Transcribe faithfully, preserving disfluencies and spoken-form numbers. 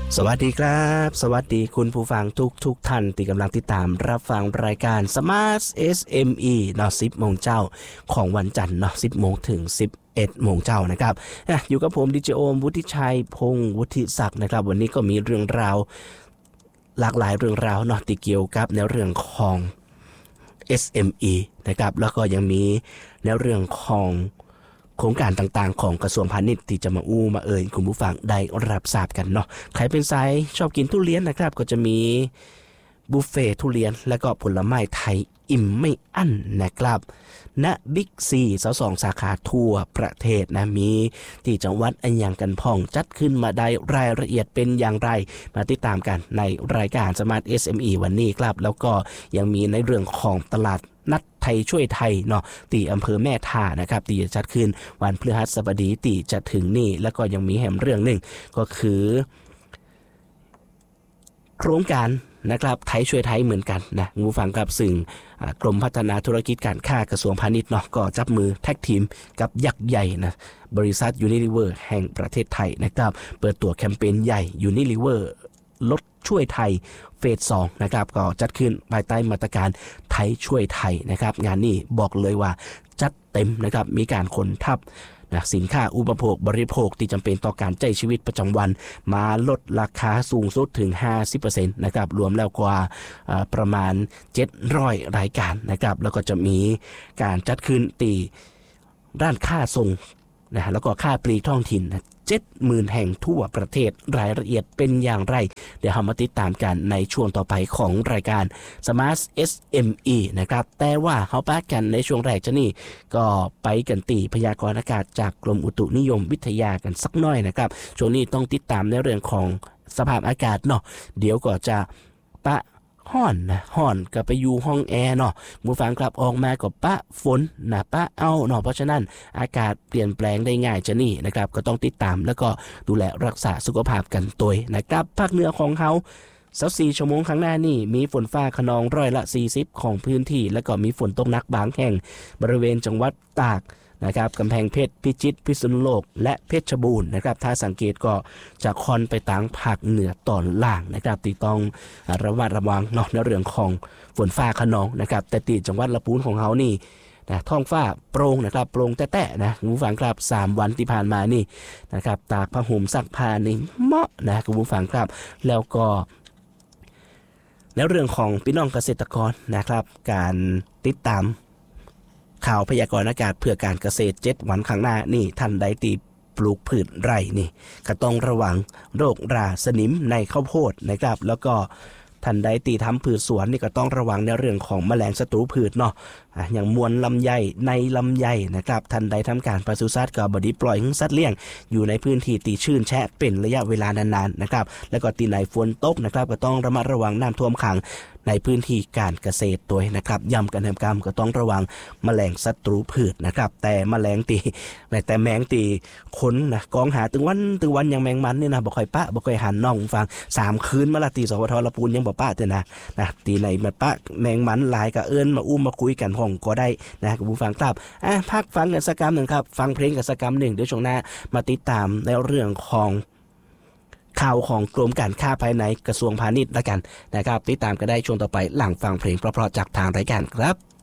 สวัสดีครับสวัสดีคุณผู้ฟังทุกทุกท่านที่กำลังติดตามรับฟังรายการ Smart เอส เอ็ม อี เนาะสิบโมงเจ้าของวันจันทร์เนาะสิบโมงถึงสิบเอ็ดโมงเจ้านะครับอยู่กับผมดิเจโอมวุฒิชัยพงษ์วุฒิศักดิ์นะครับวันนี้ก็มีเรื่องราวหลากหลายเรื่องราวเนาะที่เกี่ยวกับในเรื่องของ เอส เอ็ม อี นะครับแล้วก็ยังมีในเรื่องของโครงการต่างๆของกระทรวงพาณิชย์ที่จะมาอู้มาเอ่ยคุณผู้ฟังได้รับทราบกันเนาะใครเป็นสายชอบกินทุเรียนนะครับก็จะมีบุฟเฟ่ทุเรียนและก็ผลไม้ไทยอิ่มไม่อั้นนะครับณบิ๊กซีสองสาขาทั่วประเทศนะมีที่จังหวัดอันยังกันพ่องจัดขึ้นมาได้รายละเอียดเป็นอย่างไรมาติดตามกันในรายการ Smart เอส เอ็ม อี วันนี้ครับแล้วก็ยังมีในเรื่องของตลาดนัดไทยช่วยไทยเนาะที่อำเภอแม่ท่านะครับที่จะจัดขึ้นวันพฤหัสบดีที่จะถึงนี่แล้วก็ยังมีแหมเรื่องหนึ่งก็คือโครงการนะครับไทยช่วยไทยเหมือนกันนะงูฟังครับซึ่งกรมพัฒนาธุรกิจการค้ากระทรวงพาณิชย์เนาะก็จับมือแท็กทีมกับยักษ์ใหญ่นะบริษัท Unilever แห่งประเทศไทยนะครับเปิดตัวแคมเปญใหญ่ Unilever ลดช่วยไทยเฟสสองนะครับก็จัดขึ้นภายใต้มาตรการไทยช่วยไทยนะครับงานนี้บอกเลยว่าจัดเต็มนะครับมีการขนทับนะสินค้าอุปโภคบริโภคที่จำเป็นต่อการใช้ชีวิตประจำวันมาลดราคาสูงสุดถึง ห้าสิบเปอร์เซ็นต์ นะครับรวมแล้วกว่าประมาณเจ็ดร้อยรายการนะครับแล้วก็จะมีการจัดขึ้นตีด้านค่าส่งนะแล้วก็ค่าปลีกท้องถิ่นนะเจ็ดหมื่นแห่งทั่วประเทศรายละเอียดเป็นอย่างไรเดี๋ยวเรามาติดตามกันในช่วงต่อไปของรายการ Smart เอส เอ็ม อี นะครับแต่ว่าเขาปากันในช่วงแรกจะนี่ก็ไปกันตีพยากรณ์อากาศจากกรมอุตุนิยมวิทยากันสักหน่อยนะครับช่วงนี้ต้องติดตามในเรื่องของสภาพอากาศเนาะเดี๋ยวก็จะปะห้อนนะห้อนก็ไปอยู่ห้องแอร์เนาะผู้ฟังกลับออกมาก็ปะฝนนะปะเอาเนาะเพราะฉะนั้นอากาศเปลี่ยนแปลงได้ง่ายจะนี่นะครับก็ต้องติดตามแล้วก็ดูแลรักษาสุขภาพกันตัวนะครับภาคเหนือของเขาสักสี่ชั่วโมงข้างหน้านี่มีฝนฟ้าคะนองร้อยละสี่สิบของพื้นที่แล้วก็มีฝนตกหนักบางแห่งบริเวณจังหวัดตากนะครับกำแพงเพชรพิจิตรพิษณุโลกและเพชรบูรณ์นะครับถ้าสังเกตก็จะค่อนไปทางภาคเหนือตอนล่างนะครับที่ต้องระมัดระวังเนาะในเรื่องของฝนฟ้าคะนองนะครับแต่ที่จังหวัดลำพูนของเขานี่นะท้องฟ้าโปร่งนะครับโปร่งแต้ๆนะคุณผู้ฟังครับสามวันที่ผ่านมานี่นะครับตากผ้าห่มซักผ้านี่เหมาะนะคุณผู้ฟังครับแล้วก็ในเรื่องของพี่น้องเกษตรกรนะครับการติดตามข่าวพยากรณ์อากาศเพื่อการเกษตรเจ็ดวันข้างหน้านี่ท่านใดตีปลูกพืชไร่นี่ก็ต้องระวังโรคราสนิมในข้าวโพดนะครับแล้วก็ท่านใดตีทำพืชสวนนี่ก็ต้องระวังในเรื่องของแมลงศัตรูพืชเนาะอย่างมวลลำไยในลำไยนะครับท่านใดทำการปศุสัตว์ก็บดีปล่อยให้สัตว์เลี้ยงอยู่ในพื้นที่ตีชื้นแฉะเป็นระยะเวลานานๆนะครับแล้วก็ตีไหนฝนตกนะครับก็ต้องระมัดระวังน้ำท่วมขังในพื้นที่การเกษตรตัวนะครับย้ำกันเติมกรรมก็ต้องระวังแมลงศัตรูพืชนะครับแต่แมลงตีแต่แมงตีค้นนะกองหาตึงวันตึงวันอย่างแมงมันนี่นะบ่ค่อยปะบ่ค่อยหันน่องฟังสามคืนมาละตีสวทละปูนยังบ่ปะเด้อนะนะตีไหนมาปะแมงมันหลายก็เอิ้นมาอุ้มมาคุยกันห้องก็ได้นะคุณผู้ฟังครับอ่ะพักฟังกันสักกรรมหนึ่งครับฟังเพลงกันสักกรรมหนึ่งเดี๋ยวช่วงหน้ามาติดตามในเรื่องของข่าวของกรมการค้าภายในกระทรวงพาณิชย์ละกันนะครับติดตามกันได้ช่วงต่อไปหลังฟังเพลงเพราะๆจากทางรายการครับ